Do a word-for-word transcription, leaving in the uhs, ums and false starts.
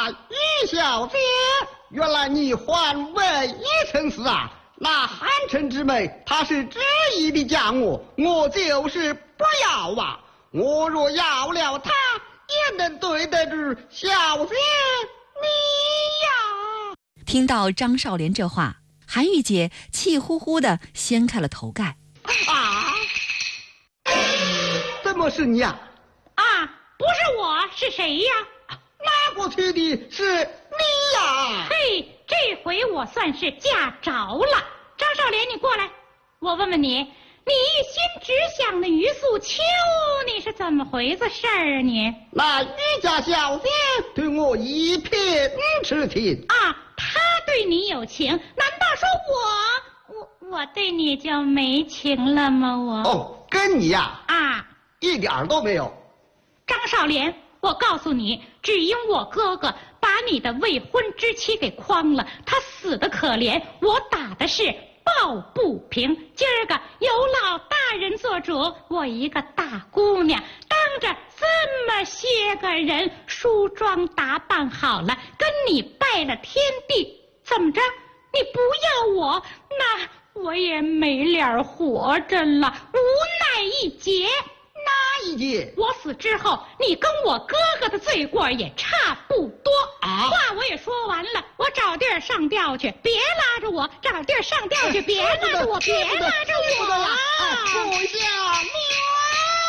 啊，于小姐，原来你换为一城市啊！那汉城之美，他是执意的讲我，我就是不要啊！我若要了他，也能对得住小姐你呀！ 听到张少莲这话，韩玉姐气呼呼地掀开了头盖。 啊！怎么是你呀？ 啊，不是我，是谁呀？ 拉过去的是你呀！ 嘿，这回我算是嫁着了。张少莲，你过来，我问问你，你一心只想的于素秋，你是怎么回事儿啊你？ 那于家小姐对我一片痴情啊，她对你有情，难道说我我我对你就没情了吗？我哦，跟你呀啊一点儿都没有。 张少莲，我告诉你，只因我哥哥把你的未婚之妻给诓了，他死得可怜，我打的是抱不平。今儿个有老大人做主，我一个大姑娘，当着这么些个人梳妆打扮好了，跟你拜了天地，怎么着？你不要我，那我也没脸活着了，无奈一劫。 哪一劫？ 我死之后，你跟我哥哥的罪过也差不多啊！ 话我也说完了，我找地儿上吊去，别拉着我；找地儿上吊去，别拉着我，别拉着我。 啊！不下命。